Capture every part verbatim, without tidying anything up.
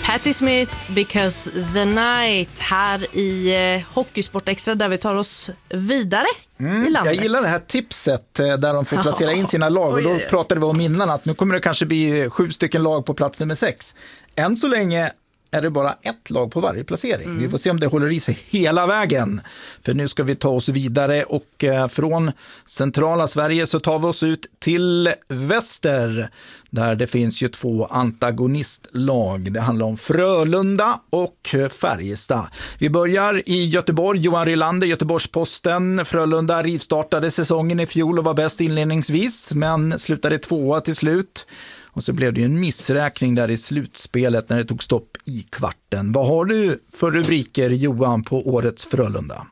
Patti Smith, Because the Night, här i eh, Hockeysport Extra där vi tar oss vidare mm, i landet. Jag gillar det här tipset eh, där de får placera in sina lag och då pratade vi om innan att nu kommer det kanske bli sju stycken lag på plats nummer sex. Än så länge är det bara ett lag på varje placering. Mm. Vi får se om det håller i sig hela vägen. För nu ska vi ta oss vidare och eh, från centrala Sverige så tar vi oss ut till väster. Där det finns ju två antagonistlag. Det handlar om Frölunda och Färjestad. Vi börjar i Göteborg. Johan Rylander, Göteborgs-Posten. Frölunda rivstartade säsongen i fjol och var bäst inledningsvis. Men slutade tvåa till slut. Och så blev det ju en missräkning där i slutspelet när det tog stopp i kvarten. Vad har du för rubriker, Johan, på årets Frölunda?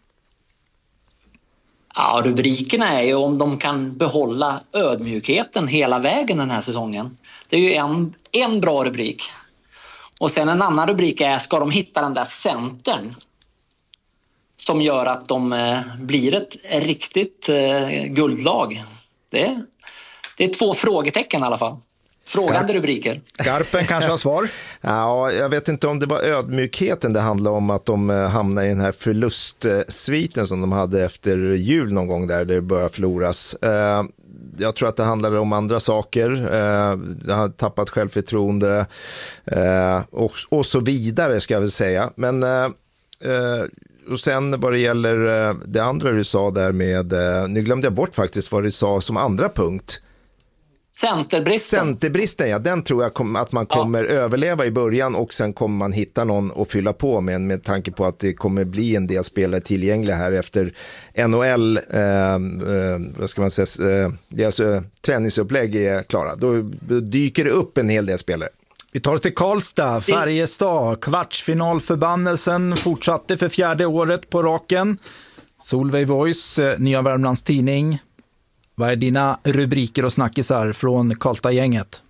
Ja, rubrikerna är ju om de kan behålla ödmjukheten hela vägen den här säsongen. Det är ju en, en bra rubrik. Och sen en annan rubrik är, ska de hitta den där centern som gör att de eh, blir ett riktigt eh, guldlag? Det, det är två frågetecken i alla fall. Frågande rubriker. Garpen kanske har svar? Ja, jag vet inte om det var ödmjukheten det handlar om, att de hamnar i den här förlustsviten som de hade efter jul någon gång där det började förloras. Jag tror att det handlade om andra saker. Jag har tappat självförtroende och, och så vidare ska jag väl säga. Men och sen vad det gäller det andra du sa där med, nu glömde jag bort faktiskt vad du sa som andra punkt. Centerbristen. Centerbristen, ja, den tror jag kom, att man kommer ja. överleva i början och sen kommer man hitta någon att fylla på med, med tanke på att det kommer bli en del spelare tillgängliga här efter N H L, eh, eh, vad ska man säga, eh, deras eh, träningsupplägg är klara. Då, då dyker det upp en hel del spelare. Vi tar oss till Karlstad, Färjestad, kvartsfinalförbannelsen fortsatte för fjärde året på raken. Solveig Voice, Nya Värmlands Tidning. Vad är dina rubriker och snackisar från Karlstad-gänget?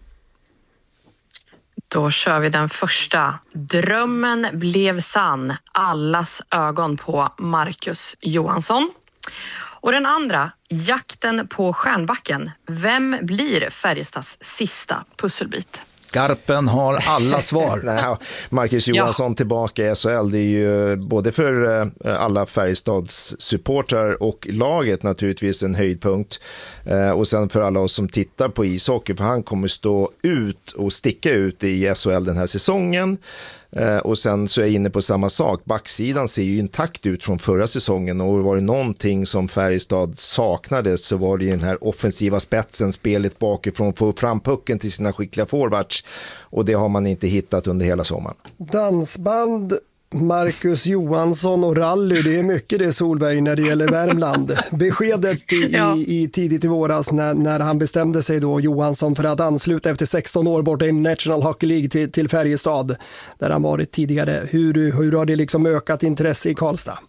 Då kör vi den första. Drömmen blev sann. Allas ögon på Marcus Johansson. Och den andra, jakten på Stjärnbacken. Vem blir Färjestads sista pusselbit? Garpen har alla svar. Nej, Marcus Johansson ja. tillbaka i S H L, det är ju både för alla Färjestads supportrar och laget naturligtvis en höjdpunkt. Och sen för alla oss som tittar på ishockey, för han kommer stå ut och sticka ut i S H L den här säsongen. Och sen så är jag inne på samma sak. Backsidan ser ju intakt ut från förra säsongen och var det någonting som Färjestad saknade så var det den här offensiva spetsen, spelet bakifrån, få fram pucken till sina skickliga forwards, och det har man inte hittat under hela sommaren. Dansband, Marcus Johansson och rally, det är mycket det, Solveig, när det gäller Värmland. Beskedet i, ja. i, i tidigt i våras när, när han bestämde sig då, Johansson, för att ansluta efter sexton år borta i National Hockey League till, till Färjestad där han varit tidigare. Hur, hur har det liksom ökat intresse i Karlstad?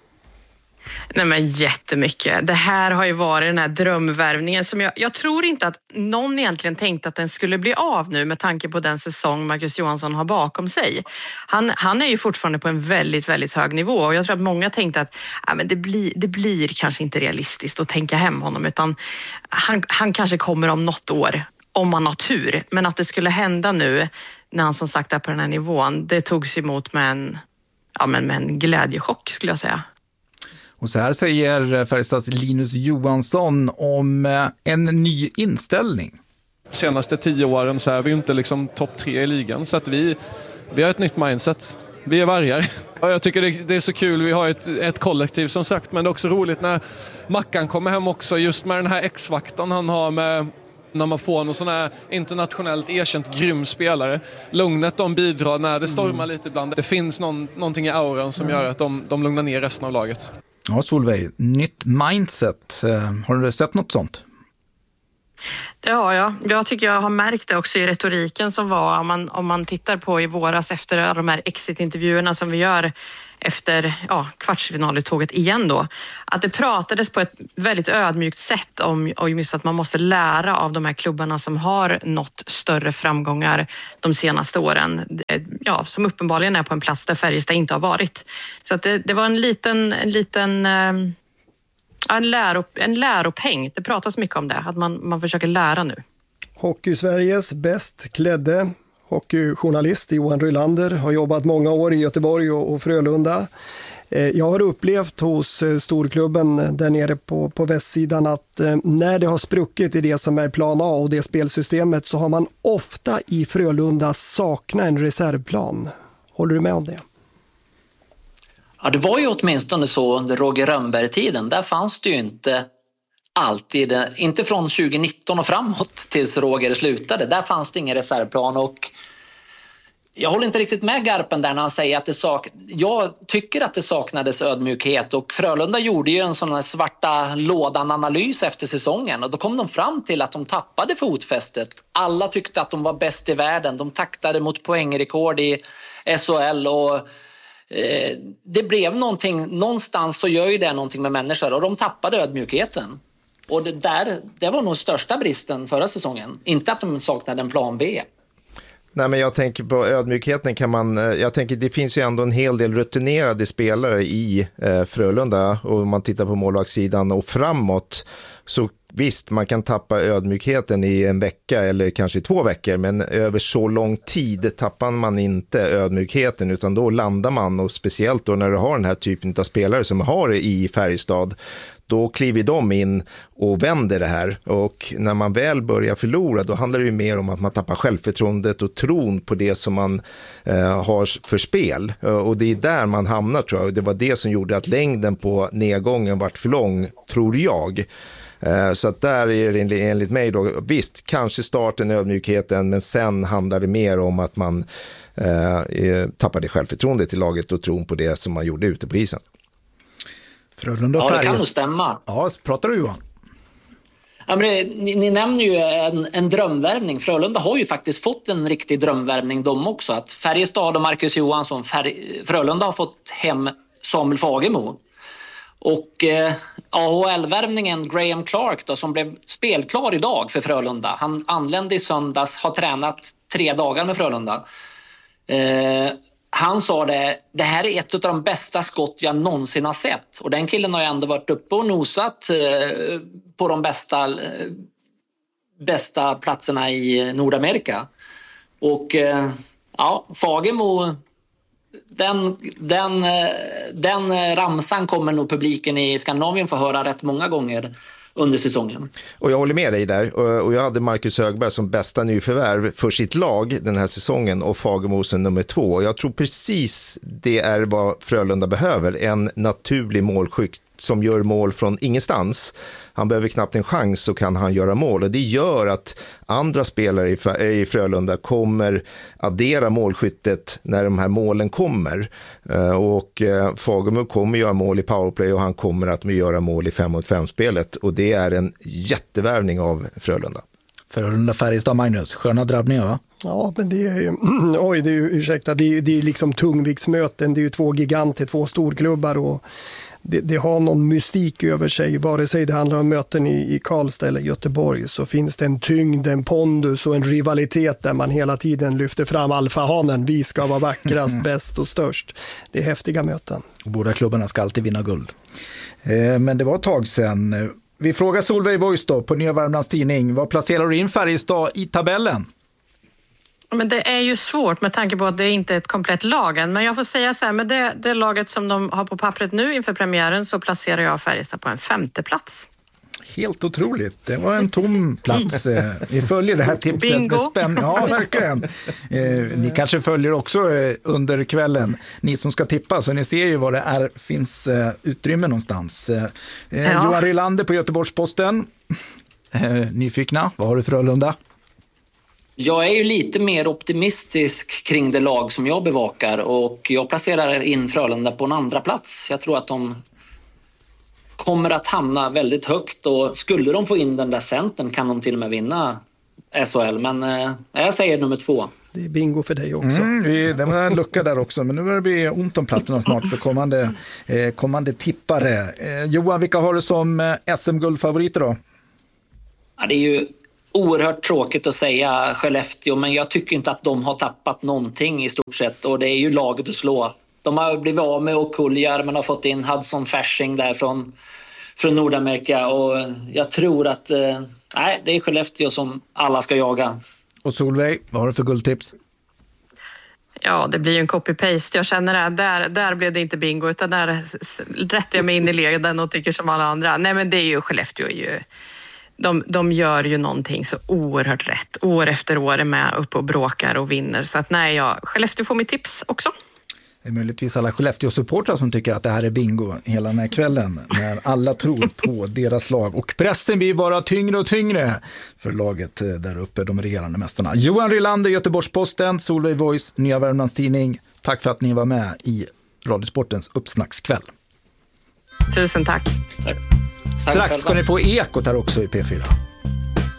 Nej men jättemycket. Det här har ju varit den här drömvärvningen som jag, jag tror inte att någon egentligen tänkte att den skulle bli av nu med tanke på den säsong Marcus Johansson har bakom sig. Han, han är ju fortfarande på en väldigt, väldigt hög nivå och jag tror att många tänkte att ja, men det, blir, det blir kanske inte realistiskt att tänka hem honom, utan han, han kanske kommer om något år om man har tur. Men att det skulle hända nu när han som sagt är på den här nivån, det togs emot med en, ja, men med en glädjechock skulle jag säga. Och så här säger Färjestads Linus Johansson om en ny inställning. De senaste tio åren så är vi inte liksom topp tre i ligan, så att vi, vi har ett nytt mindset. Vi är vargar. Jag tycker det, det är så kul, vi har ett, ett kollektiv som sagt, men det är också roligt när Mackan kommer hem också, just med den här X-faktorn han har med när man får någon sån här internationellt erkänt grym spelare. Lugnet de bidrar när det stormar mm. lite ibland. Det finns någon, någonting i auran som mm. gör att de, de lugnar ner resten av laget. Ja, Solveig, nytt mindset. Har du sett något sånt? Det har jag. Jag tycker jag har märkt det också i retoriken som var, om man, om man tittar på i våras efter de här exit-intervjuerna som vi gör efter ja, kvartsfinaluttåget igen då, att det pratades på ett väldigt ödmjukt sätt om, om just att man måste lära av de här klubbarna som har nått större framgångar de senaste åren, ja, som uppenbarligen är på en plats där Färjestad inte har varit. Så att det, det var en liten, en liten en, läro, en läropeng. Det pratas mycket om det, att man, man försöker lära nu. Hockey Sveriges bäst klädde hockeyjournalist Johan Rylander, har jobbat många år i Göteborg och, och Frölunda. Jag har upplevt hos storklubben där nere på, på västsidan att när det har spruckit i det som är plan A och det spelsystemet, så har man ofta i Frölunda saknat en reservplan. Håller du med om det? Ja, det var ju åtminstone så under Roger Rönnberg-tiden. Där fanns det ju inte alltid, inte från tjugonitton och framåt tills Roger slutade. Där fanns det ingen reservplan, och jag håller inte riktigt med Garpen där när han säger att det sak... Jag tycker att det saknades ödmjukhet, och Frölunda gjorde ju en sån här svarta lådan-analys efter säsongen, och då kom de fram till att de tappade fotfästet. Alla tyckte att de var bäst i världen. De taktade mot poängrekord i S H L, och eh, det blev någonting, någonstans så gör ju det någonting med människor, och de tappade ödmjukheten. Och det där, det var nog största bristen förra säsongen. Inte att de saknade en plan B. Nej, men jag tänker på ödmjukheten kan man, jag tänker det finns ju ändå en hel del rutinerade spelare i eh, Frölunda, och om man tittar på målvaktssidan och framåt, så visst, man kan tappa ödmjukheten i en vecka eller kanske två veckor, men över så lång tid tappar man inte ödmjukheten, utan då landar man, och speciellt då när du har den här typen av spelare som har det i Färjestad, då kliver de in och vänder det här, och när man väl börjar förlora, då handlar det ju mer om att man tappar självförtroendet och tron på det som man eh, har för spel, och det är där man hamnar, tror jag. Det var det som gjorde att längden på nedgången vart för lång, tror jag. Så att där är det enligt mig då, visst, kanske starten ödmjukheten, men sen handlar det mer om att man eh, tappade självförtroendet i laget och tron på det som man gjorde ute på isen. Frölunda ja, det Färjestad. kan nog stämma. Ja, pratar du Johan? Ja, men det, ni, ni nämner ju en, en drömvärvning. Frölunda har ju faktiskt fått en riktig drömvärvning de också. Att Färjestad och Marcus Johansson, Färj, Frölunda har fått hem Samuel Fagemo. Och eh, A H L-värvningen Graham Clark då, som blev spelklar idag för Frölunda. Han anlände i söndags, har tränat tre dagar med Frölunda. Eh, han sa det, det här är ett av de bästa skott jag någonsin har sett. Och den killen har ju ändå varit uppe och nosat eh, på de bästa, eh, bästa platserna i Nordamerika. Och eh, ja, Fagemo... Den, den, den ramsan kommer nog publiken i Skandinavien få höra rätt många gånger under säsongen. Och jag håller med dig där, och jag hade Marcus Högberg som bästa nyförvärv för sitt lag den här säsongen, och Fagemo som nummer två. Jag tror precis det är vad Frölunda behöver, en naturlig målskytt som gör mål från ingenstans. Han behöver knappt en chans, så kan han göra mål, och det gör att andra spelare i Frölunda kommer addera målskyttet när de här målen kommer, och Fagemo kommer göra mål i powerplay, och han kommer att göra mål i fem mot fem-spelet, och det är en jättevärvning av Frölunda. Frölunda Färjestad, Magnus, sköna drabbningar, va? Ja, men det är ju, oj, det är ju, ursäkta, det är, det är liksom tungviktsmöten, det är ju två giganter, två storklubbar, och Det, det har någon mystik över sig, vare sig det handlar om möten i, i Karlstad eller Göteborg, så finns det en tyngd, en pondus och en rivalitet där man hela tiden lyfter fram alfahanen. Vi ska vara vackrast, bäst och störst. Det är häftiga möten. Båda klubbarna ska alltid vinna guld. Eh, men det var ett tag sedan. Vi frågar Solveig Voice då på Nya Värmlands Tidning. Vad placerar du in Färjestad i tabellen? Men det är ju svårt med tanke på att det inte är ett komplett lag än. Men jag får säga så här, med det, det laget som de har på pappret nu inför premiären, så placerar jag Färjestad på en femte plats. Helt otroligt. Det var en tom plats. Vi följer det här tipset Bingo. med spänning. Ja, verkligen. Eh, ni kanske följer också eh, under kvällen. Ni som ska tippa, så ni ser ju vad det är, finns eh, utrymme någonstans. Eh, ja. Johan Rylander på Göteborgs-Posten. Eh, nyfikna, vad har du för Frölunda? Jag är ju lite mer optimistisk kring det lag som jag bevakar, och jag placerar in Frölunda på en andra plats. Jag tror att de kommer att hamna väldigt högt, och skulle de få in den där centern kan de till och med vinna S H L, men eh, jag säger nummer två. Det är bingo för dig också. Mm, vi, det var en lucka där också, men nu börjar det bli ont om platserna snart för kommande, eh, kommande tippare. Eh, Johan, vilka har du som eh, S M-guldfavoriter då? Ja, det är ju oerhört tråkigt att säga Skellefteå, men jag tycker inte att de har tappat någonting i stort sett, och det är ju laget att slå. De har blivit av med Okuljar, men har fått in Hudson Fasching där från, från Nordamerika, och jag tror att eh, nej, det är Skellefteå som alla ska jaga. Och Solveig, vad har du för guldtips? Ja, det blir ju en copy-paste. Jag känner det. Där, där blev det inte bingo, utan där rättar jag mig in i leden och tycker som alla andra. Nej, men det är ju Skellefteå. Är ju, de, de gör ju någonting så oerhört rätt. År efter år är med upp och bråkar och vinner. Så att nej, jag, Skellefteå får mitt tips också. Det är möjligtvis alla Skellefteå-supportrar som tycker att det här är bingo hela den här kvällen. När alla tror på deras lag. Och pressen blir bara tyngre och tyngre för laget där uppe, de regerande mästarna. Johan Rylander, Göteborgs-Posten, Solveig Voice, Nya Värmlands Tidning. Tack för att ni var med i Radiosportens uppsnackskväll. Tusen tack. Tack. Strax ska ni få ekot här också i P fyra.